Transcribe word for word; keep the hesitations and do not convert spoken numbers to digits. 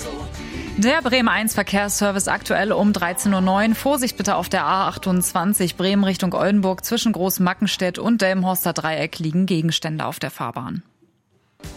Der Bremen eins Verkehrsservice aktuell um dreizehn Uhr neun. Vorsicht bitte auf der A achtundzwanzig Bremen Richtung Oldenburg. Zwischen Großmackenstedt und Delmenhorster Dreieck liegen Gegenstände auf der Fahrbahn.